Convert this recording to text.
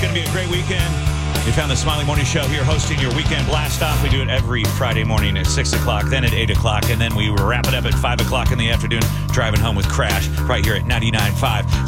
going to be a great weekend. You found the Smiley Morning Show here hosting your weekend blast off. We do it every Friday morning at 6 o'clock, then at 8 o'clock, and then we wrap it up at 5 o'clock in the afternoon, driving home with Crash right here at 99.5